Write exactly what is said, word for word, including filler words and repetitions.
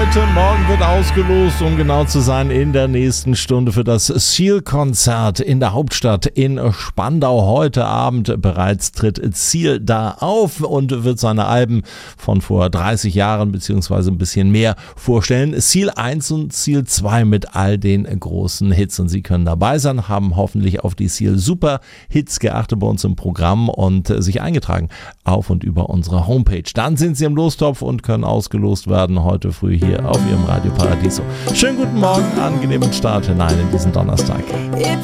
Heute Morgen wird ausgelost, um genau zu sein, in der nächsten Stunde für das Seal-Konzert in der Hauptstadt in Spandau. Heute Abend bereits tritt Seal da auf und wird seine Alben von vor dreißig Jahren beziehungsweise ein bisschen mehr vorstellen. Seal eins und Seal zwei mit all den großen Hits. Und Sie können dabei sein, haben hoffentlich auf die Seal Super Hits geachtet bei uns im Programm und sich eingetragen auf und über unsere Homepage. Dann sind Sie im Lostopf und können ausgelost werden heute früh hier auf Ihrem Radio Paradiso. Schönen guten Morgen, angenehmen Start hinein in diesen Donnerstag.